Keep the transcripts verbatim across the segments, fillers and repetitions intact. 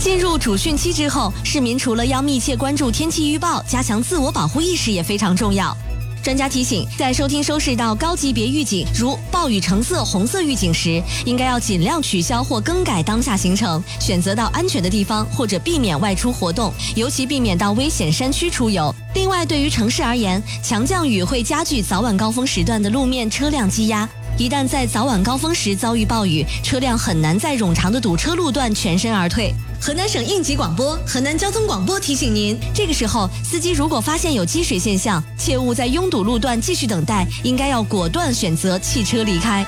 进入主汛期之后，市民除了要密切关注天气预报，加强自我保护意识也非常重要。专家提醒，在收听收视到高级别预警，如暴雨橙色、红色预警时，应该要尽量取消或更改当下行程，选择到安全的地方，或者避免外出活动，尤其避免到危险山区出游。另外，对于城市而言，强降雨会加剧早晚高峰时段的路面车辆积压。一旦在早晚高峰时遭遇暴雨，车辆很难在冗长的堵车路段全身而退。河南省应急广播、河南交通广播提醒您，这个时候司机如果发现有积水现象，切勿在拥堵路段继续等待，应该要果断选择汽车离开。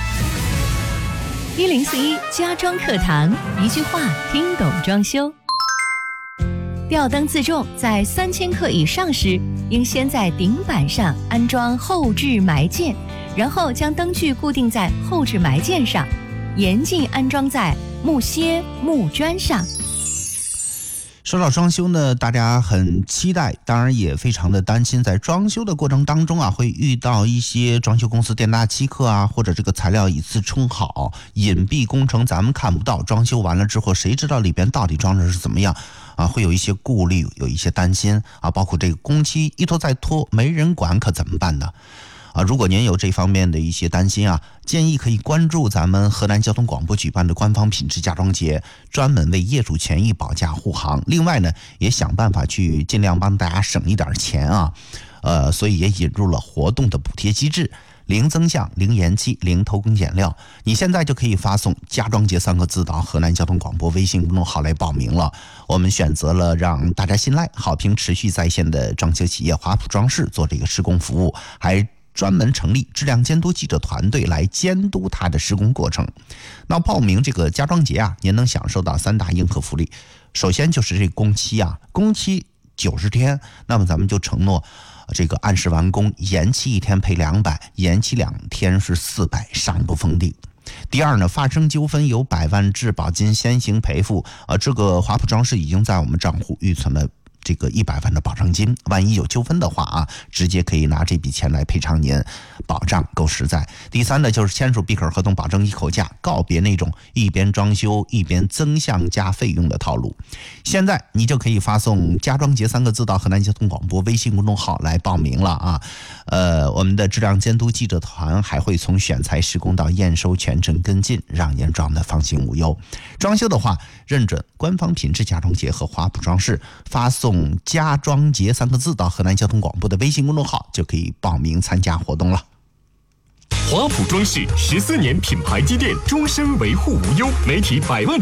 一零四一家装课堂，一句话听懂装修。吊灯自重在三千克以上时，应先在顶板上安装后置埋件，然后将灯具固定在后置埋件上，严禁安装在木楔、木砖上。 说到装修呢，大家很期待，当然也非常的担心，在装修的过程当中啊，会遇到一些装修公司店大欺客啊，或者这个材料以次充好，隐蔽工程咱们看不到，装修完了之后谁知道里边到底装的是怎么样啊，会有一些顾虑，有一些担心啊，包括这个工期一拖再拖，没人管可怎么办呢？啊，如果您有这方面的一些担心啊，建议可以关注咱们河南交通广播举办的官方品质家装节，专门为业主权益保驾护航。另外呢，也想办法去尽量帮大家省一点钱啊，呃，所以也引入了活动的补贴机制，零增项、零延期、零偷工减料。你现在就可以发送“家装节”三个字到河南交通广播微信公众号来报名了。我们选择了让大家信赖、好评持续在线的装修企业华普装饰做这个施工服务，还专门成立质量监督记者团队来监督它的施工过程。那报名这个家装节啊，您能享受到三大硬核福利。首先就是这工期啊，工期九十天，那么咱们就承诺这个按时完工，延期一天赔两百，延期两天是四百，上不封顶。第二呢，发生纠纷有百万质保金先行赔付，呃，这个华普装饰已经在我们账户预存了这个一百万的保证金，万一有纠纷的话啊，直接可以拿这笔钱来赔偿您，保障够实在。第三呢，就是签署闭口合同，保证一口价，告别那种一边装修一边增项加费用的套路。现在你就可以发送“家装节”三个字到河南交通广播微信公众号来报名了啊。呃，我们的质量监督记者团还会从选材施工到验收全程跟进，让您装的放心无忧。装修的话，认准官方品质家装节和华普装饰，发送“家装节”三个字到河南交通广播的微信公众号，就可以报名参加活动了。 华普装饰十四年品牌积淀，终身维护无忧，媒体百万